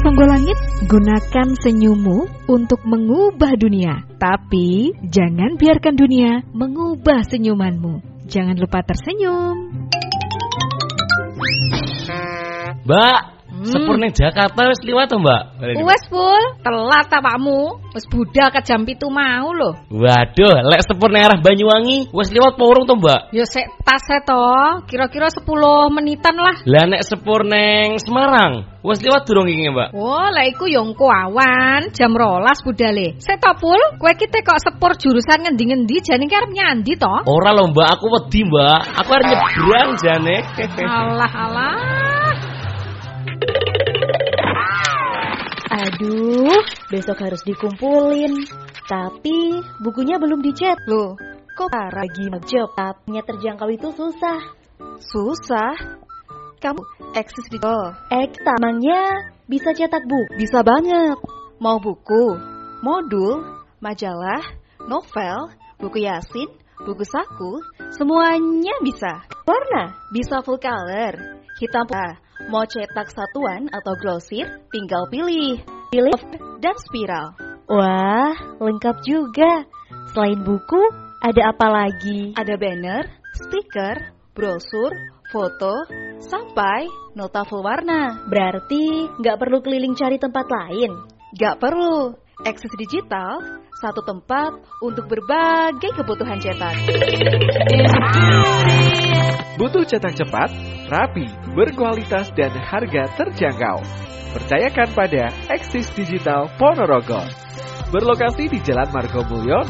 Songgolangit, gunakan senyummu untuk mengubah dunia. Tapi jangan biarkan dunia mengubah senyumanmu. Jangan lupa tersenyum. Mbak, sepur ning Jakarta wis liwat to, Mbak? Wes full, telat awakmu. Wis budal ke jam 7 mau lho. Waduh, lek sepur ning arah Banyuwangi wis liwat apa urung to, Mbak? Ya sik tas to, kira-kira 10 menitan lah. Lah nek sepur ning Semarang wis liwat durung iki, Mbak? Oh, lah iku yo engko awan, jam 12 budale. Sik to full, kowe ki kok sepur jurusan ngendi-ngendi jane ki arep nyandi to? Ora lho, Mbak, aku wedi, Mbak. Aku arep nyebrang jane. Alah. Aduh, besok harus dikumpulin. Tapi bukunya belum dicetak. Loh, kok lagi ngejob? Tapnya terjangkau itu susah. Susah? Kamu eksis di tamangnya bisa cetak buku. Bisa banget. Mau buku, modul, majalah, novel, buku yasin, buku saku, semuanya bisa. Warna bisa full color, hitam putih. Mau cetak satuan atau grosir, tinggal pilih dan spiral. Wah, lengkap juga. Selain buku, ada apa lagi? Ada banner, stiker, brosur, foto, sampai nota full warna. Berarti nggak perlu keliling cari tempat lain? Nggak perlu. Akses digital, satu tempat untuk berbagai kebutuhan cetak. Butuh cetak cepat, rapi, berkualitas dan harga terjangkau. Percayakan pada Aksis Digital Ponorogo. Berlokasi di Jalan Margomulyo